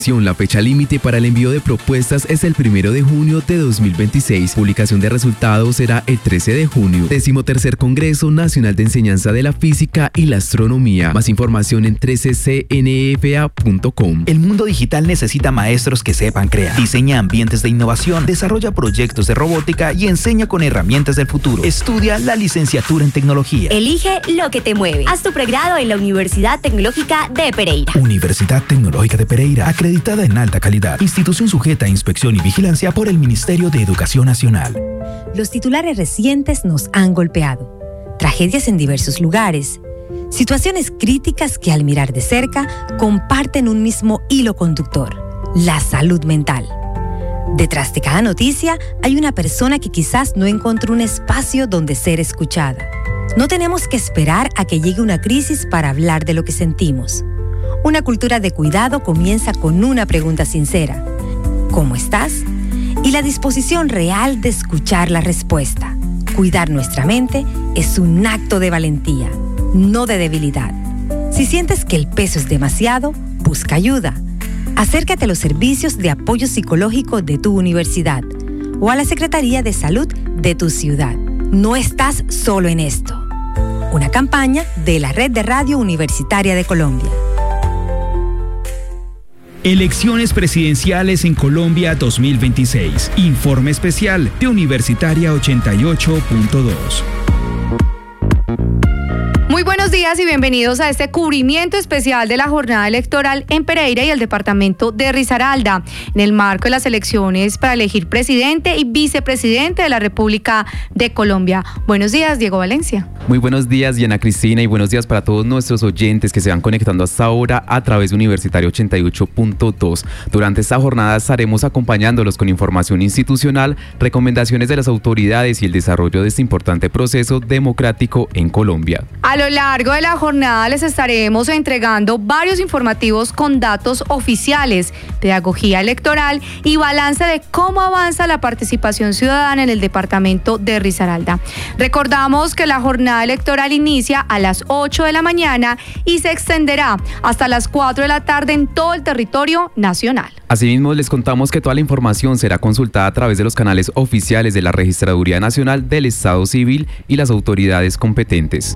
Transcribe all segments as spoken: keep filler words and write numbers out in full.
La fecha límite para el envío de propuestas es el primero de junio de dos mil veintiséis. Publicación de resultados será el trece de junio. Decimotercer Congreso Nacional de Enseñanza de la Física y la Astronomía. Más información en trece c n f a punto com. El mundo digital necesita maestros que sepan crear. Diseña ambientes de innovación, desarrolla proyectos de robótica y enseña con herramientas del futuro. Estudia la licenciatura en tecnología. Elige lo que te mueve. Haz tu pregrado en la Universidad Tecnológica de Pereira. Universidad Tecnológica de Pereira, acreditada en alta calidad. Institución sujeta a inspección y vigilancia por el Ministerio de Educación Nacional. Los titulares recientes nos han golpeado. Tragedias en diversos lugares. Situaciones críticas que al mirar de cerca comparten un mismo hilo conductor: la salud mental. Detrás de cada noticia hay una persona que quizás no encontró un espacio donde ser escuchada. No tenemos que esperar a que llegue una crisis para hablar de lo que sentimos. Una cultura de cuidado comienza con una pregunta sincera: ¿cómo estás? Y la disposición real de escuchar la respuesta. Cuidar nuestra mente es un acto de valentía, no de debilidad. Si sientes que el peso es demasiado, busca ayuda. Acércate a los servicios de apoyo psicológico de tu universidad o a la Secretaría de Salud de tu ciudad. No estás solo en esto. Una campaña de la Red de Radio Universitaria de Colombia. Elecciones presidenciales en Colombia dos mil veintiséis. Informe especial de Universitaria ochenta y ocho punto dos. Muy buenos días y bienvenidos a este cubrimiento especial de la jornada electoral en Pereira y el departamento de Risaralda, en el marco de las elecciones para elegir presidente y vicepresidente de la República de Colombia. Buenos días, Diego Valencia. Muy buenos días, Diana Cristina, y buenos días para todos nuestros oyentes que se van conectando hasta ahora a través de Universitario ochenta y ocho punto dos. Durante esta jornada estaremos acompañándolos con información institucional, recomendaciones de las autoridades y el desarrollo de este importante proceso democrático en Colombia. A lo largo de la jornada les estaremos entregando varios informativos con datos oficiales, pedagogía electoral y balance de cómo avanza la participación ciudadana en el departamento de Risaralda. Recordamos que la jornada electoral inicia a las ocho de la mañana y se extenderá hasta las cuatro de la tarde en todo el territorio nacional. Asimismo, les contamos que toda la información será consultada a través de los canales oficiales de la Registraduría Nacional del Estado Civil y las autoridades competentes.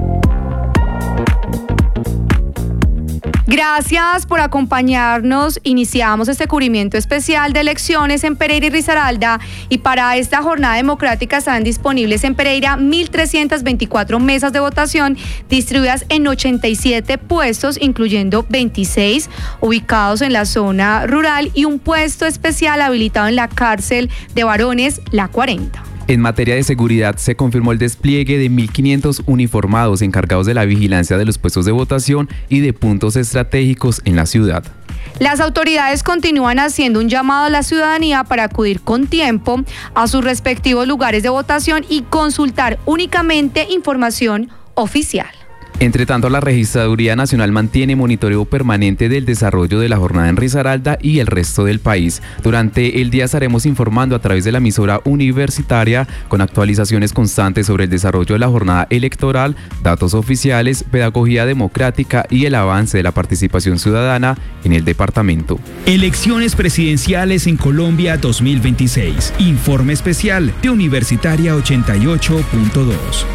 Gracias por acompañarnos. Iniciamos este cubrimiento especial de elecciones en Pereira y Risaralda, y para esta jornada democrática están disponibles en Pereira mil trescientas veinticuatro mesas de votación distribuidas en ochenta y siete puestos, incluyendo veintiséis ubicados en la zona rural y un puesto especial habilitado en la cárcel de varones, la cuarenta. En materia de seguridad, se confirmó el despliegue de mil quinientos uniformados encargados de la vigilancia de los puestos de votación y de puntos estratégicos en la ciudad. Las autoridades continúan haciendo un llamado a la ciudadanía para acudir con tiempo a sus respectivos lugares de votación y consultar únicamente información oficial. Entre tanto, la Registraduría Nacional mantiene monitoreo permanente del desarrollo de la jornada en Risaralda y el resto del país. Durante el día estaremos informando a través de la emisora universitaria con actualizaciones constantes sobre el desarrollo de la jornada electoral, datos oficiales, pedagogía democrática y el avance de la participación ciudadana en el departamento. Elecciones presidenciales en Colombia dos mil veintiséis. Informe especial de Universitaria ochenta y ocho punto dos.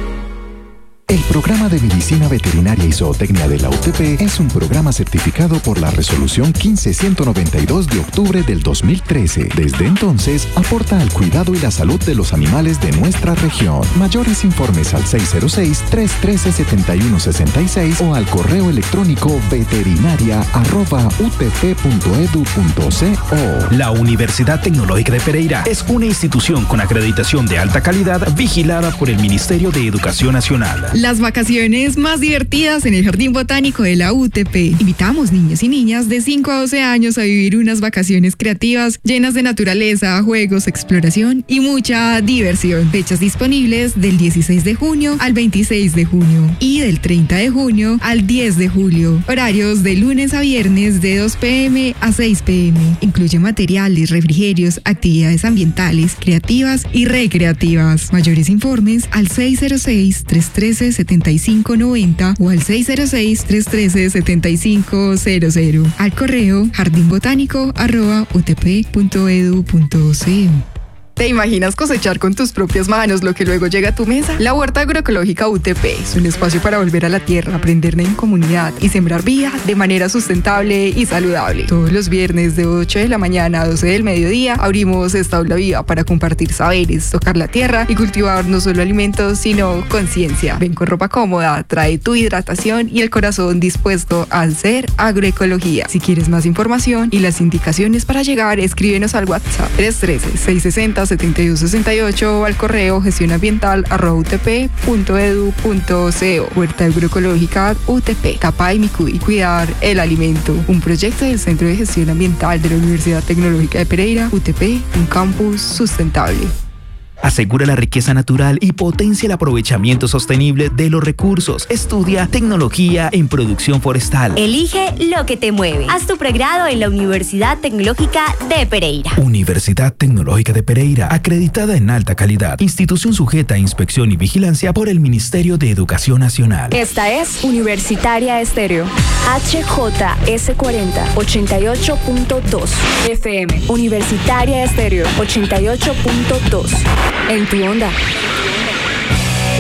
El programa de Medicina Veterinaria y Zootecnia de la U T P es un programa certificado por la Resolución quince ciento noventa y dos de octubre del dos mil trece. Desde entonces, aporta al cuidado y la salud de los animales de nuestra región. Mayores informes al seis cero seis, tres uno tres, siete uno seis seis o al correo electrónico veterinaria arroba u t p punto e d u punto co. La Universidad Tecnológica de Pereira es una institución con acreditación de alta calidad vigilada por el Ministerio de Educación Nacional. Las vacaciones más divertidas en el Jardín Botánico de la U T P. Invitamos niños y niñas de cinco a doce años a vivir unas vacaciones creativas llenas de naturaleza, juegos, exploración y mucha diversión. Fechas disponibles del dieciséis de junio al veintiséis de junio y del treinta de junio al diez de julio. Horarios de lunes a viernes de dos pe eme a seis pe eme. Incluye materiales, refrigerios, actividades ambientales, creativas y recreativas. Mayores informes al seis cero seis, tres uno tres, setenta y cinco noventa o al seis cero seis, tres uno tres, setenta y cinco cero cero. Al correo jardinbotánico arroba utp punto edu punto co. ¿Te imaginas cosechar con tus propias manos lo que luego llega a tu mesa? La Huerta Agroecológica U T P es un espacio para volver a la tierra, aprender en comunidad y sembrar vida de manera sustentable y saludable. Todos los viernes de ocho de la mañana a doce del mediodía abrimos esta aula viva para compartir saberes, tocar la tierra y cultivar no solo alimentos, sino conciencia. Ven con ropa cómoda, trae tu hidratación y el corazón dispuesto a hacer agroecología. Si quieres más información y las indicaciones para llegar, escríbenos al WhatsApp tres uno tres, seis seis cero, setenta y dos sesenta y ocho o al correo gestionambiental arroba utp punto edu punto co. Huerta Agroecológica U T P, Tapay Micuy, cuidar el alimento. Un proyecto del Centro de Gestión Ambiental de la Universidad Tecnológica de Pereira. U T P, un campus sustentable. Asegura la riqueza natural y potencia el aprovechamiento sostenible de los recursos. Estudia tecnología en producción forestal. Elige lo que te mueve. Haz tu pregrado en la Universidad Tecnológica de Pereira. Universidad Tecnológica de Pereira, acreditada en alta calidad. Institución sujeta a inspección y vigilancia por el Ministerio de Educación Nacional. Esta es Universitaria Estéreo. H J S cuarenta, ochenta y ocho punto dos F M. Universitaria Estéreo, ochenta y ocho punto dos. En tu onda.